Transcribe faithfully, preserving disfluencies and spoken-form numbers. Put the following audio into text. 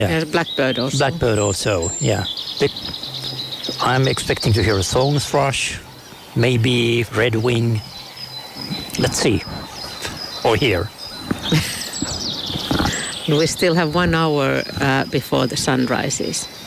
Yeah. There's blackbird also. Blackbird also, yeah. The, I'm expecting to hear a song thrush, maybe redwing. Let's see. Or hear. We still have one hour uh, before the sun rises.